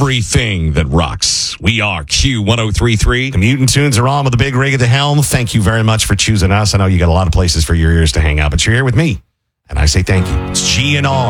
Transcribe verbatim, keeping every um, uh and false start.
everything that rocks. We are Q one oh three three. The Mutant Tunes are on with the big rig at the helm. Thank you very much for choosing us. I know you got a lot of places for your ears to hang out, but you're here with me, and I say thank you. It's G N R.